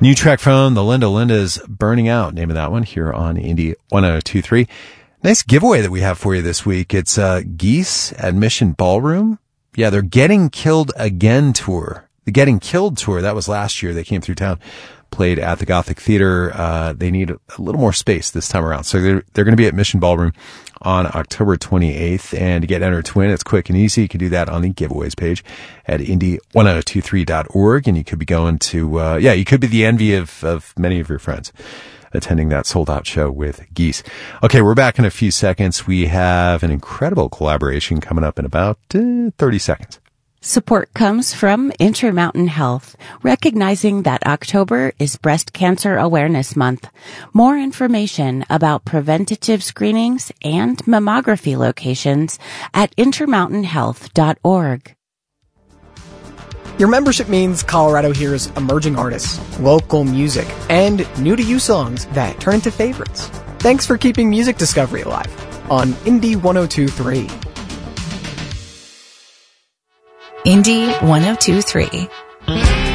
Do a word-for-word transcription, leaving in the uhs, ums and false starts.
New track from the Linda Linda's Burning Out, name of that one, here on Indie one oh two three. Nice giveaway that we have for you this week. It's uh, Geese at Mission Ballroom. Yeah, they're Getting Killed Again tour. The Getting Killed tour, that was last year. They came through town, played at the Gothic Theater. Uh, they need a little more space this time around. So they're, they're going to be at Mission Ballroom on October twenty-eighth. And to get entered to win, it's quick and easy. You can do that on the giveaways page at indie one oh two three dot org. And you could be going to, uh, yeah, you could be the envy of, of many of your friends attending that sold out show with Geese. Okay, we're back in a few seconds. We have an incredible collaboration coming up in about uh, thirty seconds. Support comes from Intermountain Health, recognizing that October is Breast Cancer Awareness Month. More information about preventative screenings and mammography locations at intermountain health dot org. Your membership means Colorado hears emerging artists, local music, and new-to-you songs that turn into favorites. Thanks for keeping music discovery alive on Indie one oh two three. Indie one oh two three.